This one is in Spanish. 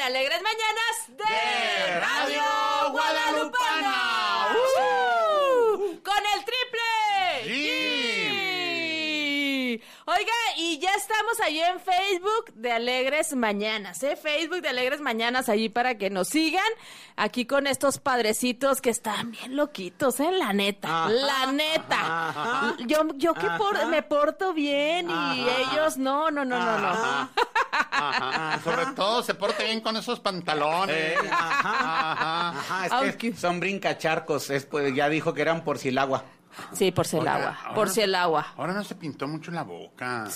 Alegres Mañanas de Radio Guadalupana. Con el triple G. Oiga, y ya estamos allí en Facebook de Alegres Mañanas, Facebook de Alegres Mañanas, allí para que nos sigan, aquí con estos padrecitos que están bien loquitos, la neta, la neta. Ajá. Yo que me porto bien y ellos no. Sobre todo se porta bien con esos pantalones. Es que son brincacharcos, pues, ya dijo que eran por si el agua. Sí, por si el agua, por si el agua. Ahora no se pintó mucho la boca.